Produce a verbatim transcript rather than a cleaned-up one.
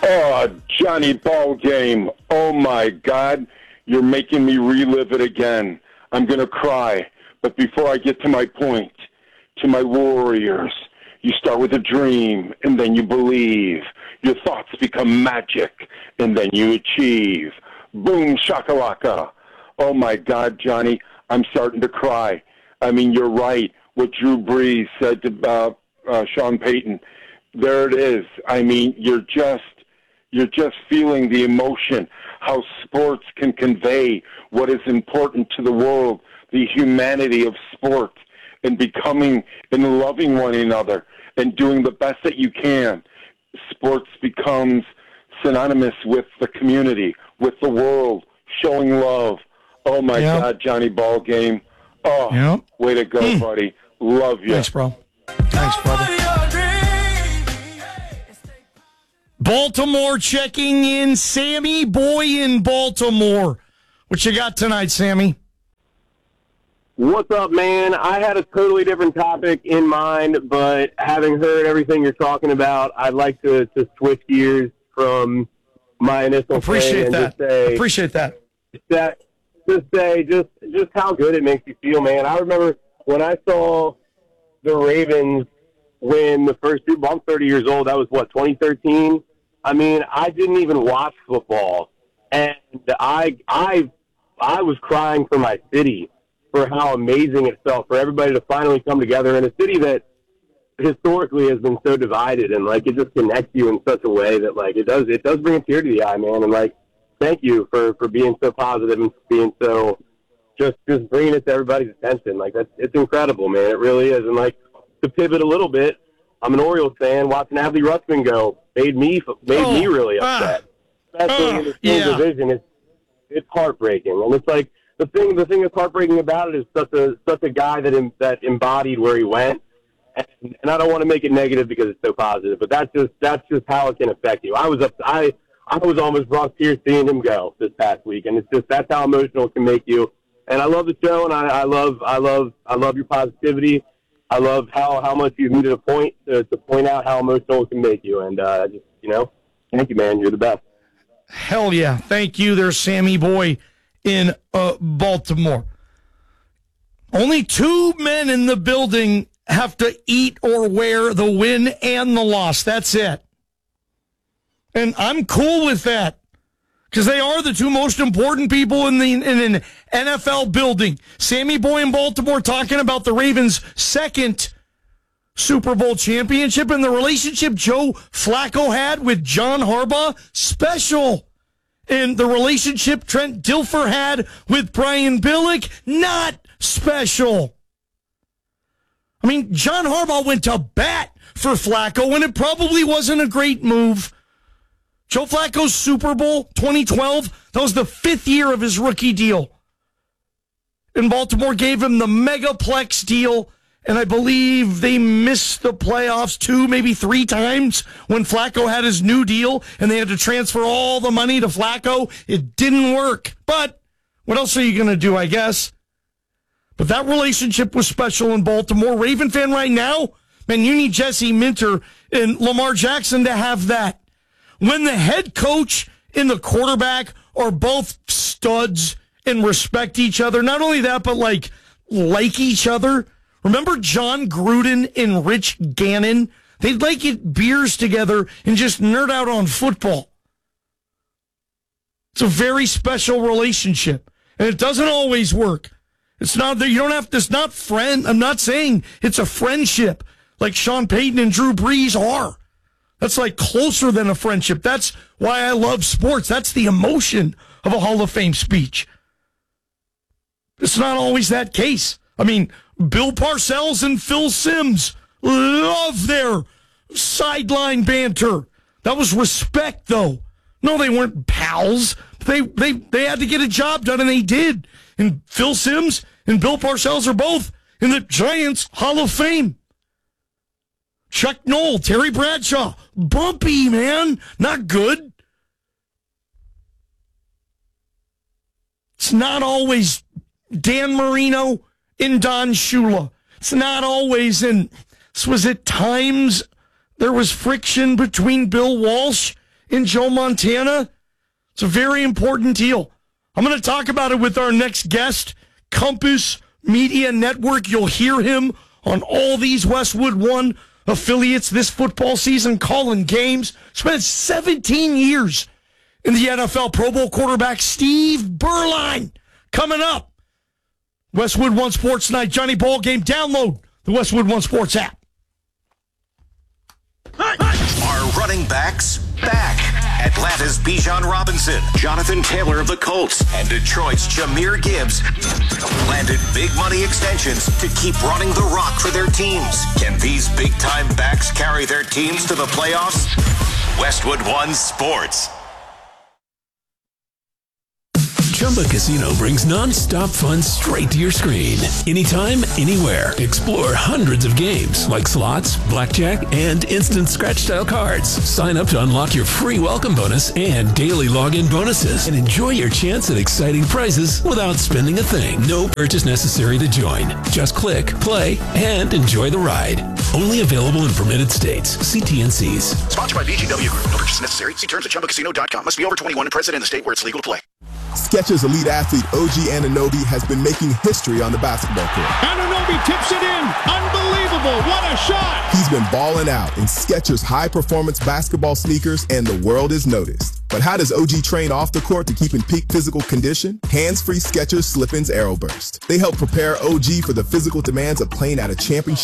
Oh, Johnny Ballgame. Oh, my God. You're making me relive it again. I'm going to cry. But before I get to my point, to my warriors, you start with a dream, and then you believe. Your thoughts become magic, and then you achieve. Boom, shakalaka. Oh, my God, Johnny, I'm starting to cry. I mean, you're right. What Drew Brees said about uh, Sean Payton, there it is. I mean, you're just, you're just feeling the emotion, how sports can convey what is important to the world, the humanity of sport, and becoming and loving one another and doing the best that you can. Sports becomes synonymous with the community, with the world, showing love. Oh, my yep. God, Johnny Ballgame. Oh, yep. Way to go, mm. buddy. Love you. Thanks, bro. Thanks, brother. Baltimore checking in. Sammy Boy in Baltimore. What you got tonight, Sammy? What's up, man? I had a totally different topic in mind, but having heard everything you're talking about, I'd like to, to switch gears from my initial Appreciate thing and that. just say, Appreciate that. that. Just say just just how good it makes you feel, man. I remember when I saw the Ravens win the first Super Bowl. I'm thirty years old. That was, what, twenty thirteen? I mean, I didn't even watch football, and I I I was crying for my city, for how amazing it felt for everybody to finally come together in a city that historically has been so divided, and like it just connects you in such a way that like it does it does bring a tear to the eye, man. And like, thank you for, for being so positive and being so just just bringing it to everybody's attention. Like that's it's incredible, man. It really is. And like to pivot a little bit, I'm an Orioles fan. Watching Adley Rutschman go made me made oh, me really upset. Ah, Especially uh, in the yeah. division, it's it's heartbreaking, and it's like. The thing, the thing that's heartbreaking about it is such a such a guy that em, that embodied where he went, and, and I don't want to make it negative because it's so positive, but that's just that's just how it can affect you. I was up, I I was almost brought tears seeing him go this past week, and it's just that's how emotional it can make you. And I love the show, and I, I love I love I love your positivity. I love how, how much you've needed a point to, to point out how emotional it can make you, and uh, just you know, thank you, man. You're the best. Hell yeah, thank you. There's Sammy Boy in uh, Baltimore. Only two men in the building have to eat or wear the win and the loss. That's it. And I'm cool with that because they are the two most important people in the in an N F L building. Sammy Boy in Baltimore talking about the Ravens' second Super Bowl championship and the relationship Joe Flacco had with John Harbaugh. Special. And the relationship Trent Dilfer had with Brian Billick, not special. I mean, John Harbaugh went to bat for Flacco, and it probably wasn't a great move. Joe Flacco's Super Bowl twenty twelve, that was the fifth year of his rookie deal. And Baltimore gave him the Megaplex deal, and I believe they missed the playoffs two, maybe three times when Flacco had his new deal and they had to transfer all the money to Flacco. It didn't work. But what else are you going to do, I guess? But that relationship was special in Baltimore. Raven fan right now, man, you need Jesse Minter and Lamar Jackson to have that. When the head coach and the quarterback are both studs and respect each other, not only that, but like, like each other. Remember John Gruden and Rich Gannon? They'd like get beers together and just nerd out on football. It's a very special relationship, and it doesn't always work. It's not that you don't have to, it's not friend. I'm not saying it's a friendship like Sean Payton and Drew Brees are. That's like closer than a friendship. That's why I love sports. That's the emotion of a Hall of Fame speech. It's not always that case. I mean, Bill Parcells and Phil Simms love their sideline banter. That was respect, though. No, they weren't pals. They they they had to get a job done, and they did. And Phil Simms and Bill Parcells are both in the Giants Hall of Fame. Chuck Noll, Terry Bradshaw, bumpy, man. Not good. It's not always Dan Marino and Don Shula. It's not always in. This was at times there was friction between Bill Walsh in Joe Montana? It's a very important deal. I'm going to talk about it with our next guest, Compass Media Network. You'll hear him on all these Westwood One affiliates this football season, calling games. Spent seventeen years in the N F L. Pro Bowl quarterback Steve Berline coming up. Westwood One Sports Night, Johnny Ball Game. Download the Westwood One Sports app. Are running backs back? Atlanta's Bijan Robinson, Jonathan Taylor of the Colts, and Detroit's Jahmyr Gibbs landed big money extensions to keep running the rock for their teams. Can these big-time backs carry their teams to the playoffs? Westwood One Sports. Chumba Casino brings non-stop fun straight to your screen. Anytime, anywhere. Explore hundreds of games like slots, blackjack, and instant scratch-style cards. Sign up to unlock your free welcome bonus and daily login bonuses. And enjoy your chance at exciting prizes without spending a thing. No purchase necessary to join. Just click, play, and enjoy the ride. Only available in permitted states. See T N Cs. Sponsored by V G W Group. No purchase necessary. See terms at chumba casino dot com. Must be over twenty-one and present in the state where it's legal to play. Skechers elite athlete O G Anunoby has been making history on the basketball court. Anunoby tips it in. Unbelievable. What a shot. He's been balling out in Skechers high-performance basketball sneakers, and the world is noticed. But how does O G train off the court to keep in peak physical condition? Hands-free Skechers Slip-ins Aeroburst. They help prepare O G for the physical demands of playing at a championship